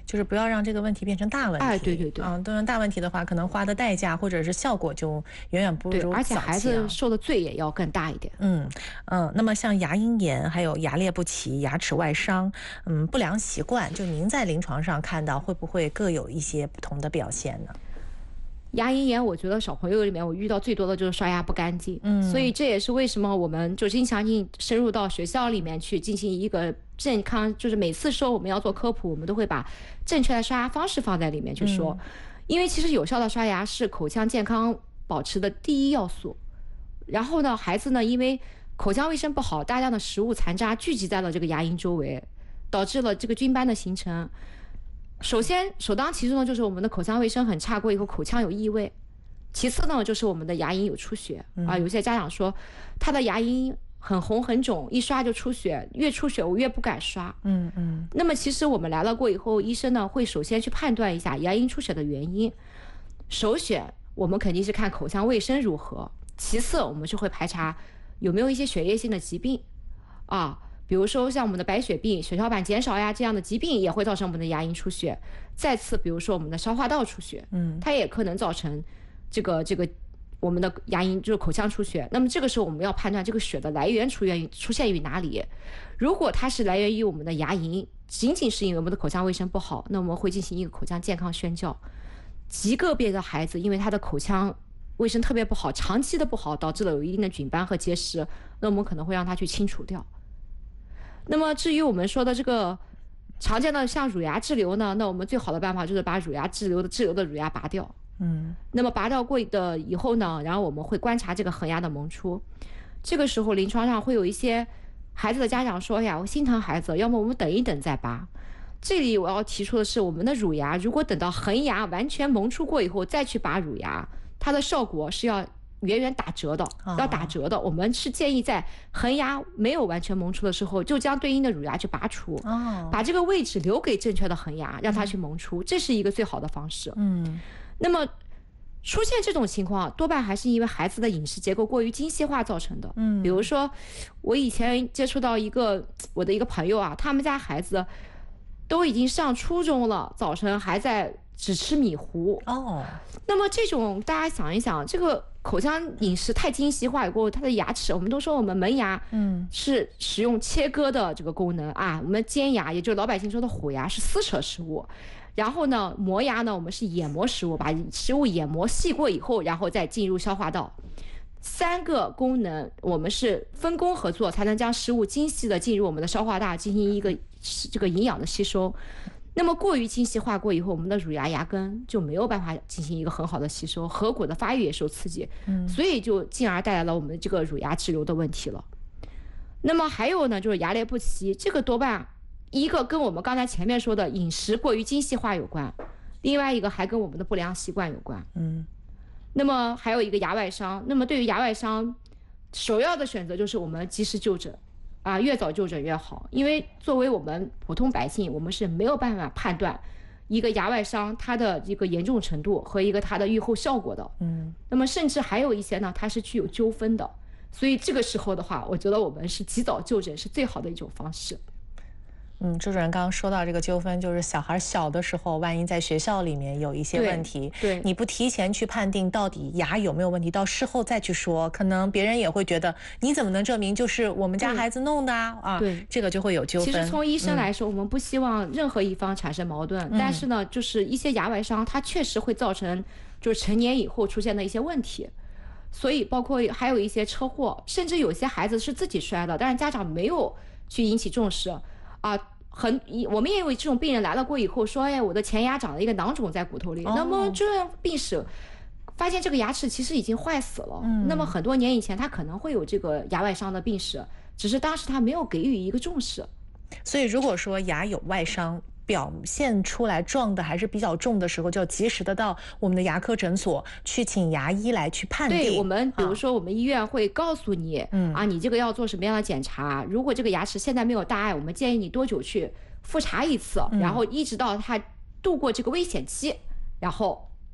就是不要让这个问题变成大问题。 对对对， 都成大问题的话，可能花的代价或者是效果就远远不如早期。 而且孩子受的罪也要更大一点。 那么像牙龈炎、还有牙列不齐、牙齿外伤，不良习惯，就您在临床上看到会不会各有一些不同的表现呢？ 牙龈炎，我觉得小朋友里面我遇到最多的就是刷牙不干净，所以这也是为什么我们就经常深入到学校里面去进行一个健康，就是每次说我们要做科普，我们都会把正确的刷牙方式放在里面去说，因为其实有效的刷牙是口腔健康保持的第一要素。然后呢，孩子呢，因为口腔卫生不好，大量的食物残渣聚集在了这个牙龈周围，导致了这个菌斑的形成。首当其冲呢，就是我们的口腔卫生很差，过以后口腔有异味。其次呢，就是我们的牙龈有出血有些家长说他的牙龈很红很肿，一刷就出血，越出血我越不敢刷。那么其实我们来了过以后，医生呢会首先去判断一下牙龈出血的原因。首选我们肯定是看口腔卫生如何，其次我们就会排查有没有一些血液性的疾病比如说像我们的白血病、血小板减少呀这样的疾病也会造成我们的牙龈出血。再次比如说我们的消化道出血，它也可能造成这个我们的牙龈就是口腔出血。那么这个时候我们要判断这个血的来源出现于哪里。如果它是来源于我们的牙龈，仅仅是因为我们的口腔卫生不好，那我们会进行一个口腔健康宣教。极个别的孩子因为他的口腔卫生特别不好，长期的不好，导致了有一定的菌斑和结石，那我们可能会让他去清除掉。那么至于我们说的这个常见的像乳牙滞留呢，那我们最好的办法就是把乳牙滞留的乳牙拔掉。那么拔掉过的以后呢，然后我们会观察这个恒牙的萌出。这个时候临床上会有一些孩子的家长说呀，我心疼孩子，要么我们等一等再拔。这里我要提出的是，我们的乳牙如果等到恒牙完全萌出过以后再去拔乳牙，它的效果是要远远打折的，要打折的。我们是建议在恒牙没有完全萌出的时候，就将对应的乳牙去拔除，把这个位置留给正确的恒牙，让它去萌出，这是一个最好的方式。那么出现这种情况，多半还是因为孩子的饮食结构过于精细化造成的。比如说我以前接触到我的一个朋友他们家孩子都已经上初中了，早晨还在只吃米糊。那么这种大家想一想，这个口腔饮食太精细化以后，它的牙齿，我们都说我们门牙是使用切割的这个功能我们尖牙也就是老百姓说的虎牙是撕扯食物，然后呢磨牙呢我们是研磨食物，把食物研磨细过以后，然后再进入消化道。3个功能我们是分工合作，才能将食物精细的进入我们的消化道，进行一个这个营养的吸收。那么过于精细化过以后，我们的乳牙牙根就没有办法进行一个很好的吸收，颌骨的发育也受刺激，所以就进而带来了我们这个乳牙滞留的问题了。那么还有呢，就是牙列不齐，这个多半一个跟我们刚才前面说的饮食过于精细化有关，另外一个还跟我们的不良习惯有关。那么还有一个牙外伤，那么对于牙外伤，首要的选择就是我们及时就诊越早就诊越好。因为作为我们普通百姓，我们是没有办法判断一个牙外伤它的一个严重程度和一个它的预后效果的。那么甚至还有一些呢，它是具有纠纷的，所以这个时候的话，我觉得我们是及早就诊是最好的一种方式。 朱主任刚刚说到这个纠纷，就是小孩小的时候，万一在学校里面有一些问题， 对， 你不提前去判定到底牙有没有问题，到事后再去说，可能别人也会觉得你怎么能证明就是我们家孩子弄的对， 这个就会有纠纷。 其实从医生来说，我们不希望任何一方产生矛盾，但是呢，就是一些牙外伤，它确实会造成就是成年以后出现的一些问题。所以包括还有一些车祸，甚至有些孩子是自己摔的，但是家长没有去引起重视我们也有这种病人来了过以后说，我的前牙长了一个囊肿在骨头里，那么这样病史发现这个牙齿其实已经坏死了，那么很多年以前他可能会有这个牙外伤的病史，只是当时他没有给予一个重视。 所以如果说牙有外伤表现出来撞的还是比较重的时候，就要及时的到我们的牙科诊所去请牙医来去判定。 对，我们比如说我们医院会告诉你你这个要做什么样的检查，如果这个牙齿现在没有大碍，我们建议你多久去复查一次，然后一直到它度过这个危险期，然后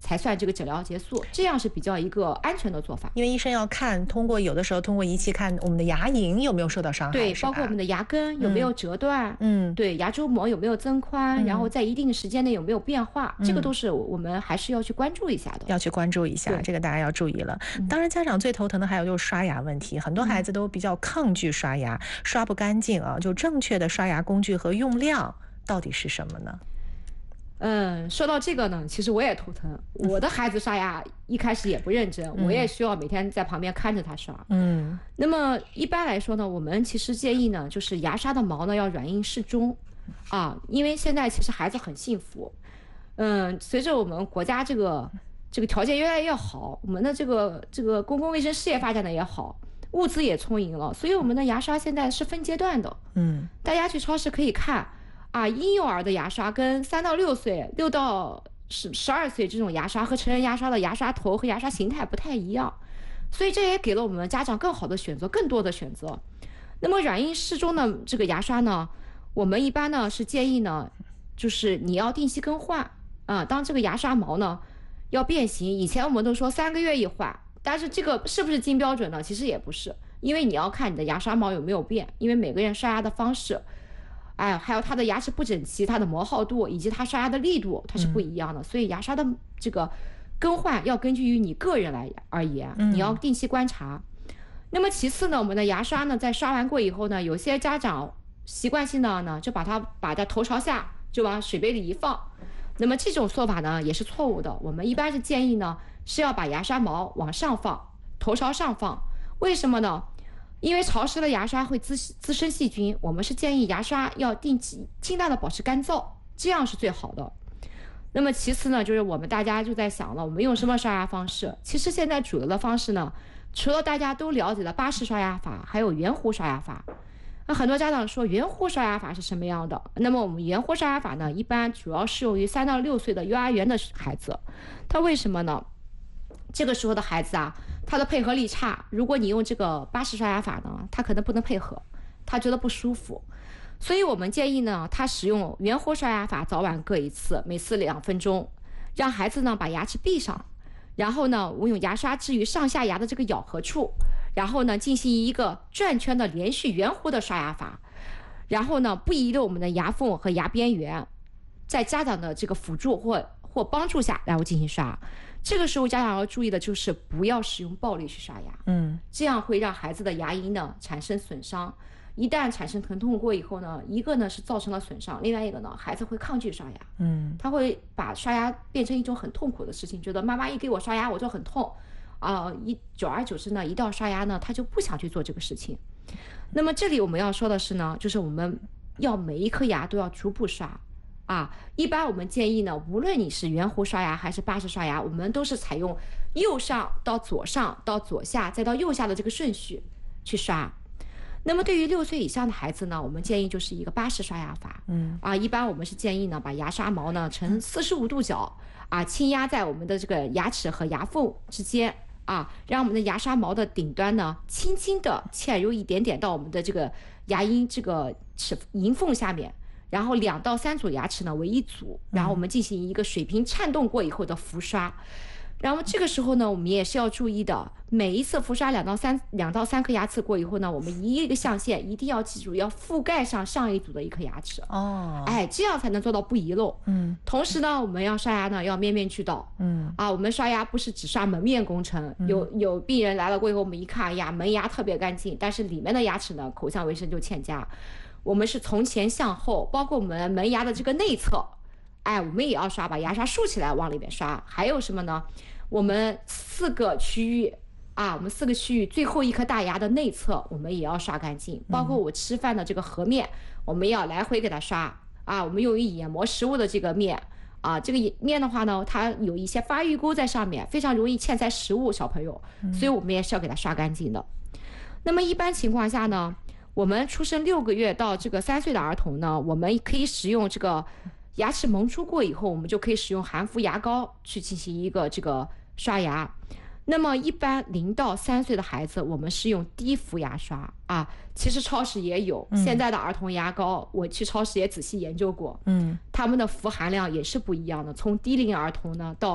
才算这个诊疗结束，这样是比较一个安全的做法。 因为医生要看，有的时候通过仪器看我们的牙龈有没有受到伤害， 对，包括我们的牙根有没有折断，对，牙周膜有没有增宽，然后在一定的时间内有没有变化，这个都是我们还是要去关注一下的。 要去关注一下，这个大家要注意了。当然，家长最头疼的还有就是刷牙问题，很多孩子都比较抗拒刷牙，刷不干净啊。就正确的刷牙工具和用量到底是什么呢？ 说到这个呢，其实我也头疼。我的孩子刷牙一开始也不认真，我也需要每天在旁边看着他刷。那么一般来说呢，我们其实建议呢，就是牙刷的毛呢要软硬适中啊，因为现在其实孩子很幸福。随着我们国家这个条件越来越好，我们的这个公共卫生事业发展的也好，物资也充盈了，所以我们的牙刷现在是分阶段的。大家去超市可以看。婴幼儿的牙刷跟3到6岁、6到12岁这种牙刷和成人牙刷的牙刷头和牙刷形态不太一样，所以这也给了我们家长更好的选择，更多的选择。那么软硬适中的这个牙刷呢，我们一般呢是建议呢，就是你要定期更换当这个牙刷毛呢要变形，以前我们都说3个月一换，但是这个是不是金标准呢？其实也不是，因为你要看你的牙刷毛有没有变，因为每个人刷牙的方式。还有它的牙齿不整齐，它的磨耗度以及它刷牙的力度，它是不一样的。所以牙刷的这个更换要根据于你个人而言，你要定期观察。那么其次呢，我们的牙刷呢，在刷完过以后呢，有些家长习惯性的呢，就把它头朝下就往水杯里一放。那么这种做法呢，也是错误的。我们一般是建议呢，是要把牙刷毛往上放，头朝上放。为什么呢？因为潮湿的牙刷会滋生细菌，我们是建议牙刷要定期尽量的保持干燥，这样是最好的。那么其次呢，就是我们大家就在想了，我们用什么刷牙方式？其实现在主流的方式呢，除了大家都了解的巴氏刷牙法，还有圆弧刷牙法。那很多家长说圆弧刷牙法是什么样的？那么我们圆弧刷牙法呢，一般主要适用于3到6岁的幼儿园的孩子。它为什么呢？这个时候的孩子他的配合力差，如果你用这个巴氏刷牙法呢，他可能不能配合，他觉得不舒服。所以我们建议呢，他使用圆弧刷牙法，早晚各一次，每次2分钟，让孩子呢把牙齿闭上，然后呢，我用牙刷置于上下牙的这个咬合处，然后呢进行一个转圈的连续圆弧的刷牙法，然后呢不遗漏我们的牙缝和牙边缘，在家长的这个辅助或帮助下，然后进行刷。这个时候家长要注意的就是不要使用暴力去刷牙，这样会让孩子的牙龈呢产生损伤。一旦产生疼痛过以后呢，一个呢是造成了损伤，另外一个呢孩子会抗拒刷牙，他会把刷牙变成一种很痛苦的事情，觉得妈妈一给我刷牙我就很痛久而久之呢，一到刷牙呢他就不想去做这个事情。那么这里我们要说的是呢，就是我们要每一颗牙都要逐步刷。一般我们建议呢，无论你是圆弧刷牙还是巴氏刷牙，我们都是采用右上到左上到左下再到右下的这个顺序去刷。那么对于6岁以上的孩子呢，我们建议就是一个巴氏刷牙法。一般我们是建议呢，把牙刷毛呢呈45度角轻压在我们的这个牙齿和牙缝之间让我们的牙刷毛的顶端呢轻轻的嵌入一点点到我们的这个牙龈这个龈缝下面。然后2到3组牙齿呢为一组，然后我们进行一个水平颤动过以后的浮刷。然后这个时候呢，我们也是要注意的，每一次浮刷2到3颗牙齿过以后呢，我们一个象限一定要记住要覆盖上一组的一颗牙齿这样才能做到不遗漏。同时呢，我们要刷牙呢要面面俱到。我们刷牙不是只刷门面工程，有病人来了过以后，我们一看门牙特别干净，但是里面的牙齿呢口腔卫生就欠佳。我们是从前向后，包括我们门牙的这个内侧，我们也要刷，把牙刷竖起来往里面刷。还有什么呢？我们4个区域最后一颗大牙的内侧，我们也要刷干净。包括我吃饭的这个颌面，我们要来回给它刷我们用于研磨食物的这个面这个面的话呢，它有一些发育沟在上面，非常容易嵌在食物小朋友，所以我们也是要给它刷干净的。那么一般情况下呢，我们出生6个月到这个3岁的儿童呢，我们可以使用这个牙齿萌出过以后，我们就可以使用含氟牙膏去进行一个这个刷牙。那么一般0到3岁的孩子，我们是用低氟牙刷其实超市也有现在的儿童牙膏，我去超市也仔细研究过，他们的氟含量也是不一样的，从低龄儿童呢到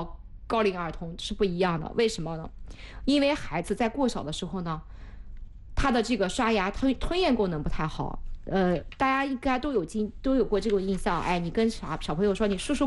高龄儿童是不一样的。为什么呢？因为孩子在过小的时候呢，他的这个刷牙吞咽功能不太好。大家应该都有过这种印象，哎，你跟小朋友说你漱